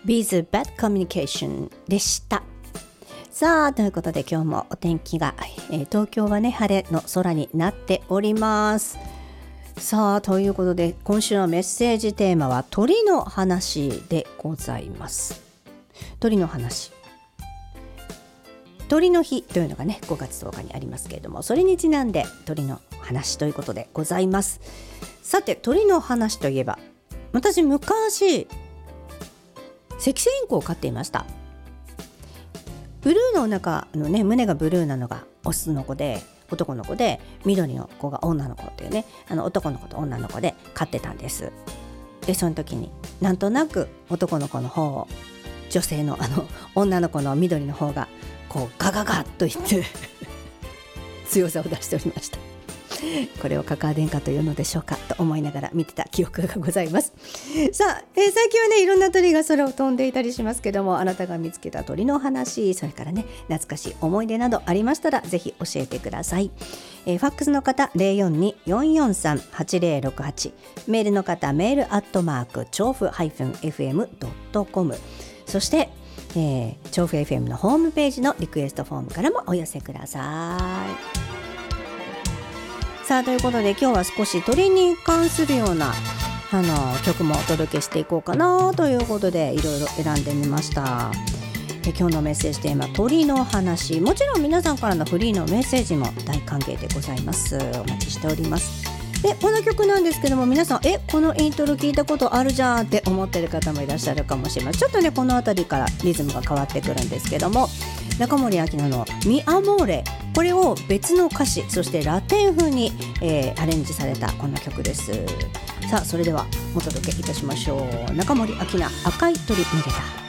With Bad Communication でした。さあということで今日もお天気が、東京はね晴れの空になっております。さあということで今週のメッセージテーマは鳥の話でございます。鳥の話、鳥の日というのがね5月10日にありますけれども、それにちなんで鳥の話ということでございます。さて鳥の話といえば、私昔セキセイインコを飼っていました。ブルーの中のね、胸がブルーなのがオスの子で、男の子で、緑の子が女の子っていうね、男の子と女の子で飼ってたんです。でその時になんとなく男の子の方を、女性の女の子の緑の方がこうガガガッと言って強さを出しておりました。これをカカア殿下というのでしょうかと思いながら見てた記憶がございます。さあ、最近はねいろんな鳥が空を飛んでいたりしますけども、あなたが見つけた鳥の話、それからね懐かしい思い出などありましたらぜひ教えてください。ファックスの方 042-443-8068、 メールの方メール調布-fm.com、 そして調布 FM のホームページのリクエストフォームからもお寄せください。さあということで今日は少し鳥に関するような曲もお届けしていこうかなということでいろいろ選んでみました。今日のメッセージテーマ鳥の話、もちろん皆さんからのフリーのメッセージも大歓迎でございます。お待ちしております。でこの曲なんですけども、皆さんこのイントロ聞いたことあるじゃんって思ってる方もいらっしゃるかもしれません。ちょっとねこのあたりからリズムが変わってくるんですけども、中森明菜のミアモーレ、これを別の歌詞そしてラテン風に、アレンジされたこの曲です。さあそれではお届けいたしましょう。中森明菜、赤い鳥めでた。